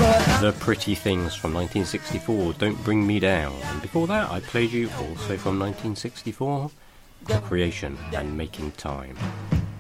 The Pretty Things from 1964, Don't Bring Me Down. And before that, I played you also from 1964, The Creation and Making Time.